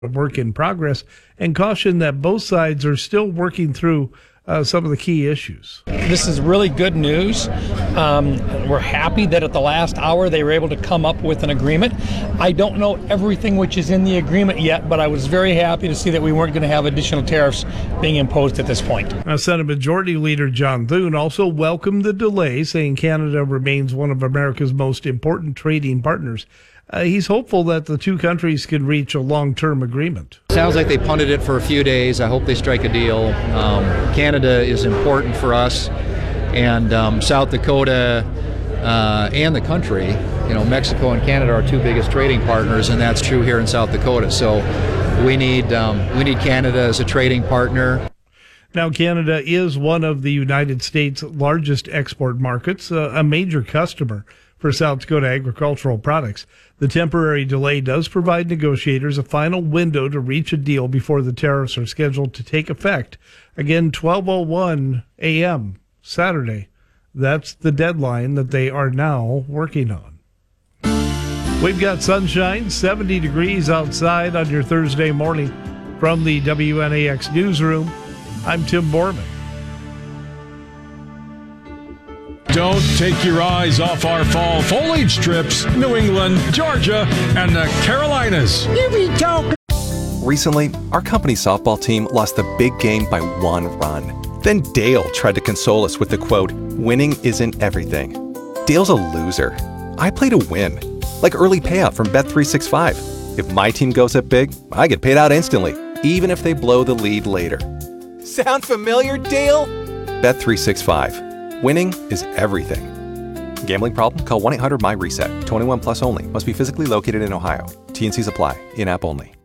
work in progress, and cautioned that both sides are still working through some of the key issues. This is really good news. We're happy that at the last hour they were able to come up with an agreement. I don't know everything which is in the agreement yet, but I was very happy to see that we weren't going to have additional tariffs being imposed at this point. Senate Majority Leader John Thune also welcomed the delay, saying Canada remains one of America's most important trading partners. He's hopeful that the two countries can reach a long-term agreement. Sounds like they punted it for a few days. I hope they strike a deal. Canada is important for us, and South Dakota and the country. Mexico and Canada are our two biggest trading partners, and that's true here in South Dakota. So we need Canada as a trading partner. Now, Canada is one of the United States' largest export markets, a major customer for South Dakota agricultural products. The temporary delay does provide negotiators a final window to reach a deal before the tariffs are scheduled to take effect. Again, 12:01 a.m. Saturday. That's the deadline that they are now working on. We've got sunshine, 70 degrees outside on your Thursday morning. From the WNAX newsroom, I'm Tim Borman. Don't take your eyes off our fall foliage strips, New England, Georgia, and the Carolinas. Here we go. Recently, our company softball team lost the big game by 1 run. Then Dale tried to console us with the quote, "Winning isn't everything." Dale's a loser. I play to win, like early payout from Bet365. If my team goes up big, I get paid out instantly, even if they blow the lead later. Sound familiar, Dale? Bet365. Winning is everything. Gambling problem? Call 1-800-MY-RESET. 21 plus only. Must be physically located in Ohio. T&Cs apply. In-app only.